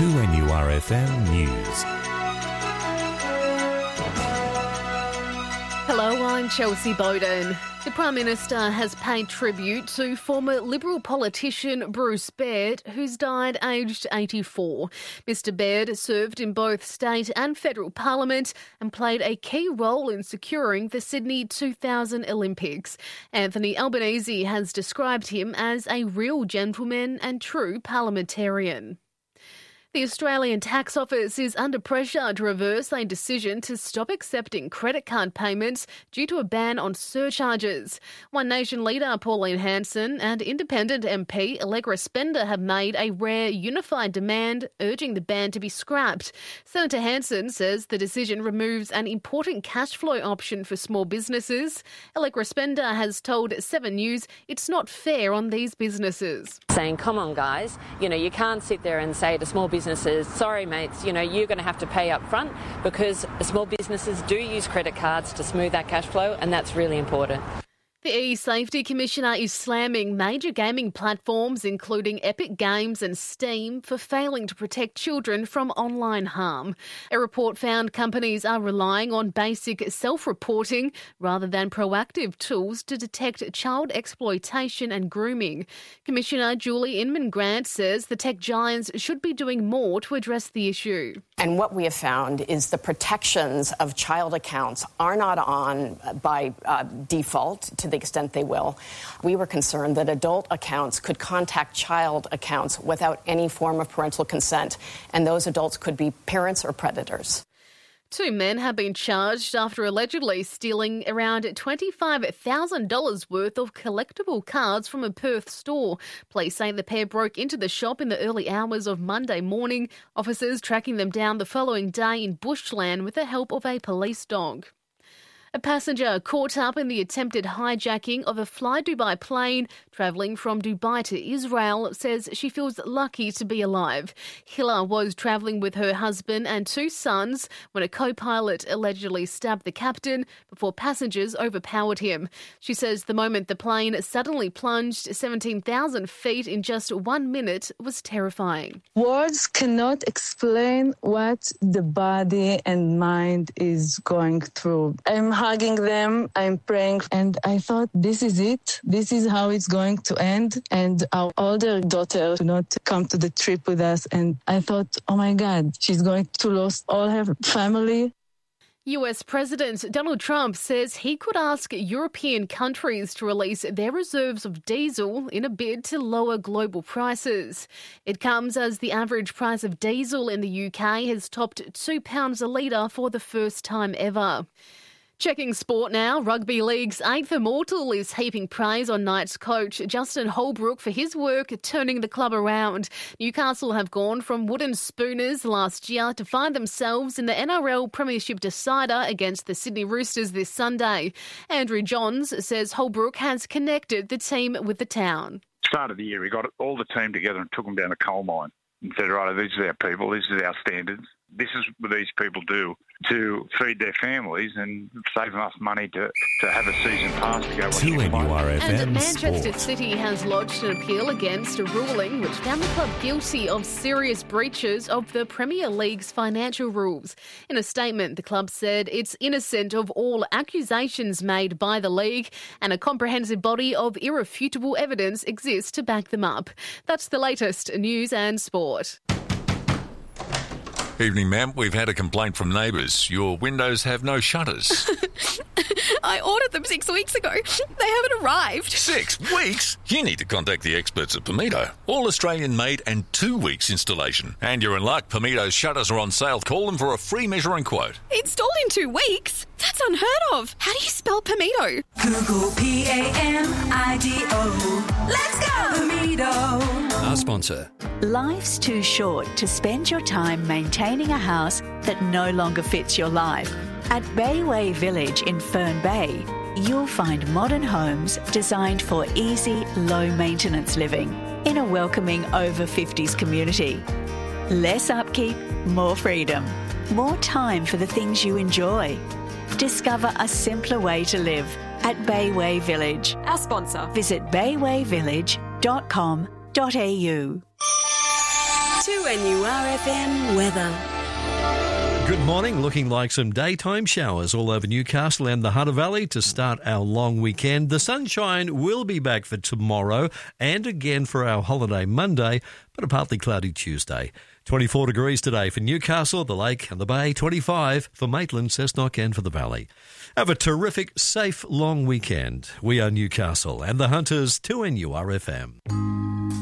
2NURFM News. Hello, I'm Chelsea Bowden. The Prime Minister has paid tribute to former Liberal politician Bruce Baird, who's died aged 84. Mr Baird served in both state and federal parliament and played a key role in securing the Sydney 2000 Olympics. Anthony Albanese has described him as a real gentleman and true parliamentarian. The Australian Tax Office is under pressure to reverse a decision to stop accepting credit card payments due to a ban on surcharges. One Nation leader Pauline Hanson and independent MP Allegra Spender have made a rare unified demand urging the ban to be scrapped. Senator Hanson says the decision removes an important cash flow option for small businesses. Allegra Spender has told 7 News it's not fair on these businesses. Saying, come on guys, you can't sit there and say to small businesses, sorry mates, you're going to have to pay up front, because small businesses do use credit cards to smooth that cash flow, and that's really important. The E-Safety Commissioner is slamming major gaming platforms including Epic Games and Steam for failing to protect children from online harm. A report found companies are relying on basic self-reporting rather than proactive tools to detect child exploitation and grooming. Commissioner Julie Inman-Grant says the tech giants should be doing more to address the issue. And what we have found is the protections of child accounts are not on by default, to the extent they will. We were concerned that adult accounts could contact child accounts without any form of parental consent, and those adults could be parents or predators. 2 men have been charged after allegedly stealing around $25,000 worth of collectible cards from a Perth store. Police say the pair broke into the shop in the early hours of Monday morning, officers tracking them down the following day in bushland with the help of a police dog. A passenger caught up in the attempted hijacking of a Fly Dubai plane travelling from Dubai to Israel says she feels lucky to be alive. Hilla was travelling with her husband and 2 sons when a co-pilot allegedly stabbed the captain before passengers overpowered him. She says the moment the plane suddenly plunged 17,000 feet in just 1 minute was terrifying. Words cannot explain what the body and mind is going through. I'm hugging them, I'm praying, and I thought, this is it. This is how it's going to end. And our older daughter did not come to the trip with us, and I thought, oh my God, she's going to lose all her family. US President Donald Trump says he could ask European countries to release their reserves of diesel in a bid to lower global prices. It comes as the average price of diesel in the UK has topped £2 a litre for the first time ever. Checking sport now, Rugby League's 8th Immortal is heaping praise on Knights coach Justin Holbrook for his work turning the club around. Newcastle have gone from wooden spooners last year to find themselves in the NRL Premiership decider against the Sydney Roosters this Sunday. Andrew Johns says Holbrook has connected the team with the town. Start of the year, we got all the team together and took them down the coal mine and said, right, these are our people, this is our standards. This is what these people do to feed their families and save enough money to have a season pass to go watch 2NURFM And Manchester Sport. City has lodged an appeal against a ruling which found the club guilty of serious breaches of the Premier League's financial rules. In a statement, the club said it's innocent of all accusations made by the league and a comprehensive body of irrefutable evidence exists to back them up. That's the latest news and sport. Evening, ma'am. We've had a complaint from neighbours. Your windows have no shutters. I ordered them 6 weeks ago. They haven't arrived. 6 weeks? You need to contact the experts at Pamido. All Australian made and 2 weeks installation. And you're in luck. Pamido's shutters are on sale. Call them for a free measuring quote. Installed in 2 weeks? That's unheard of. How do you spell Pamido? Google P-A-M-I-D-O. Let's go, Pamido. Our sponsor. Life's too short to spend your time maintaining a house that no longer fits your life. At Bayway Village in Fern Bay, you'll find modern homes designed for easy, low-maintenance living in a welcoming over-50s community. Less upkeep, more freedom, more time for the things you enjoy. Discover a simpler way to live at Bayway Village. Our sponsor. Visit baywayvillage.com.au. 2NURFM weather. Good morning. Looking like some daytime showers all over Newcastle and the Hunter Valley to start our long weekend. The sunshine will be back for tomorrow and again for our holiday Monday, but a partly cloudy Tuesday. 24 degrees today for Newcastle, the Lake and the Bay. 25 for Maitland, Cessnock and for the Valley. Have a terrific, safe, long weekend. We are Newcastle and the Hunters 2NURFM.